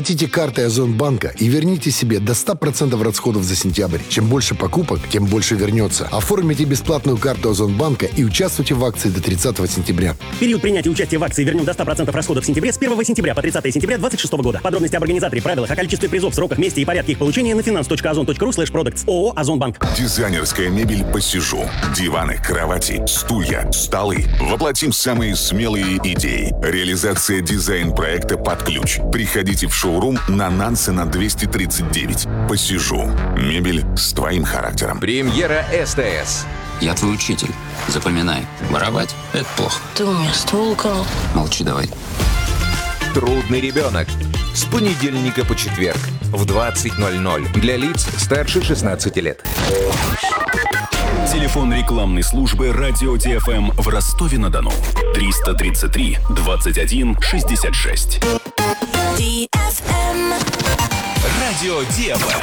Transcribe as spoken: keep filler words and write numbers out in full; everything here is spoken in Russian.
Оплатите картой Озонбанка и верните себе до ста процентов расходов за сентябрь. Чем больше покупок, тем больше вернется. Оформите бесплатную карту Озонбанка и участвуйте в акции до тридцатого сентября. Период принятия участия в акции «Вернем до ста процентов расходов в сентябре» с первого сентября по тридцатого сентября двадцать шестого года. Подробности об организаторе, правилах, о количестве призов, сроках, месте и порядке их получения на finance точка озон точка ру слэш продактс. ООО «Озонбанк». Дизайнерская мебель «Посижу». Диваны, кровати, стулья, столы. Воплотим самые смелые идеи. Реализация дизайн-проекта под ключ. Приходите в шоурум на Нансена двести тридцать девять. «Посижу». Мебель с твоим характером. Премьера СТС. Я твой учитель. Запоминай. Воровать — это плохо. Ты у меня ствол украл. Молчи давай. Трудный ребенок. С понедельника по четверг в двадцать ноль ноль. Для лиц старше шестнадцати лет. Телефон рекламной службы «Радио ТФМ» в Ростове-на-Дону. триста тридцать три двадцать один шестьдесят шесть. ТФМ. Радио ТФМ.